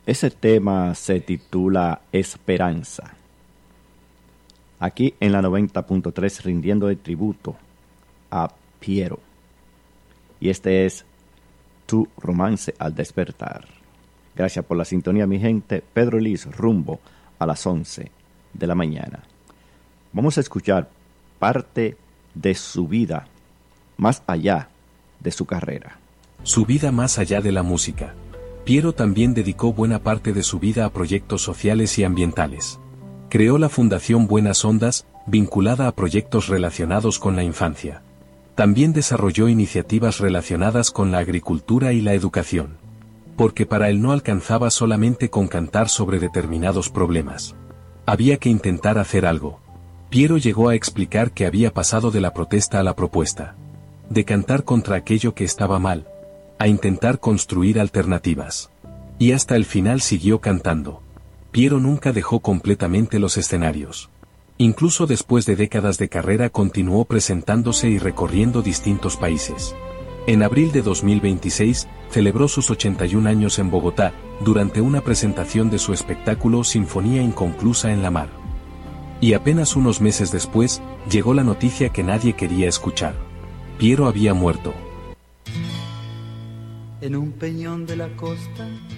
Ese tema se titula Esperanza. Aquí en la 90.3 rindiendo el tributo a Piero. Y este es Tu romance al despertar. Gracias por la sintonía, mi gente. Pedro Liz, rumbo a las 11 de la mañana. Vamos a escuchar parte de su vida más allá de su carrera. Su vida más allá de la música. Piero también dedicó buena parte de su vida a proyectos sociales y ambientales. Creó la Fundación Buenas Ondas, vinculada a proyectos relacionados con la infancia. También desarrolló iniciativas relacionadas con la agricultura y la educación. Porque para él no alcanzaba solamente con cantar sobre determinados problemas. Había que intentar hacer algo. Piero llegó a explicar que había pasado de la protesta a la propuesta. De cantar contra aquello que estaba mal, a intentar construir alternativas. Y hasta el final siguió cantando. Piero nunca dejó completamente los escenarios. Incluso después de décadas de carrera continuó presentándose y recorriendo distintos países. En abril de 2026, celebró sus 81 años en Bogotá, durante una presentación de su espectáculo Sinfonía Inconclusa en la Mar. Y apenas unos meses después, llegó la noticia que nadie quería escuchar. Piero había muerto. En un peñón de la costa